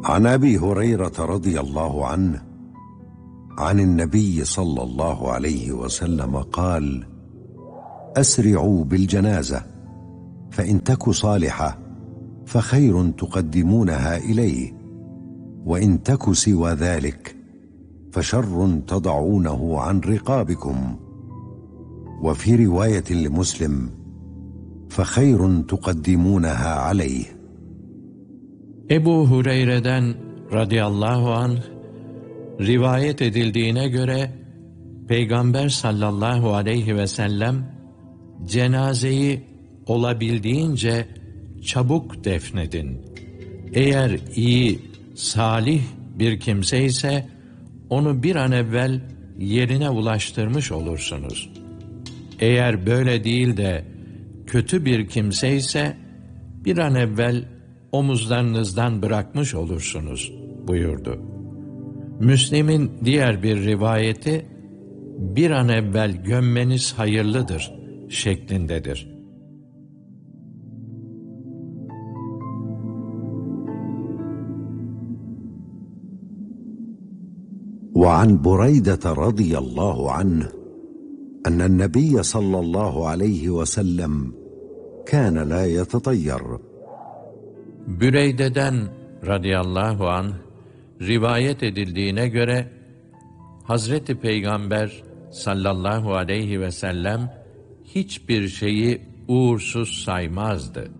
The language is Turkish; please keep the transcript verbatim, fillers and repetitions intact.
عن أبي هريرة رضي الله عنه عن النبي صلى الله عليه وسلم قال: أسرعوا بالجنازة، فإن تك صالحة فخير تقدمونها إليه، وإن تك سوى ذلك فشر تضعونه عن رقابكم. وفي رواية لمسلم: فخير تقدمونها عليه. Ebu Hureyre'den radıyallahu anh rivayet edildiğine göre Peygamber sallallahu aleyhi ve sellem cenazeyi olabildiğince çabuk defnedin. Eğer iyi, salih bir kimse ise onu bir an evvel yerine ulaştırmış olursunuz. Eğer böyle değil de kötü bir kimse ise bir an evvel omuzlarınızdan bırakmış olursunuz buyurdu. Müslim'in diğer bir rivayeti bir an evvel gömmeniz hayırlıdır şeklindedir. وعن بريدة رضي الله عنه أن النبي صلى الله عليه وسلم كان لا يتطير. Büreyde'den radıyallahu anh rivayet edildiğine göre Hazreti Peygamber sallallahu aleyhi ve sellem hiçbir şeyi uğursuz saymazdı.